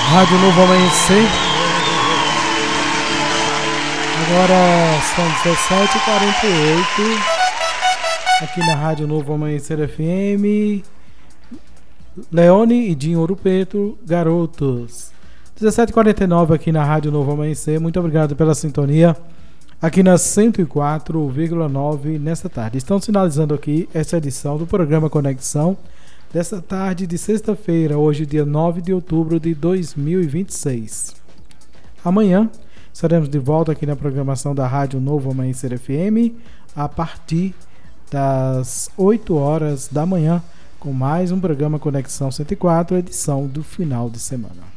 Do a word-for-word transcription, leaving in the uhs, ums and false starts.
Rádio Novo Amanhecer. Agora são dezessete e quarenta e oito aqui na Rádio Novo Amanhecer F M. Leone e Dinho Ouro Preto, Garotos. dezessete e quarenta e nove aqui na Rádio Novo Amanhecer. Muito obrigado pela sintonia aqui na cento e quatro vírgula nove nesta tarde. Estamos finalizando aqui essa edição do programa Conexão desta tarde de sexta-feira, hoje dia nove de outubro de dois mil e vinte e seis. Amanhã estaremos de volta aqui na programação da Rádio Novo Amanhecer F M a partir das oito horas da manhã com mais um programa Conexão cento e quatro, edição do final de semana.